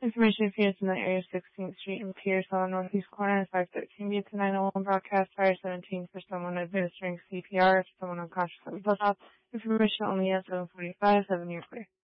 Information for units in the area 16th Street and Pearsall Northeast Corner, 513 B to 901 broadcast, fire 17 for someone administering CPR if someone unconscious at the bus stop. Information only at 745, 7 year clear.